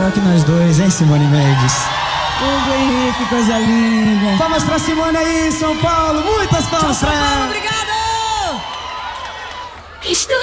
melhor que nós dois, hein, Simone Mendes? Hugo Henrique, coisa linda. Palmas pra Simone aí, São Paulo. Muitas palmas pra ela.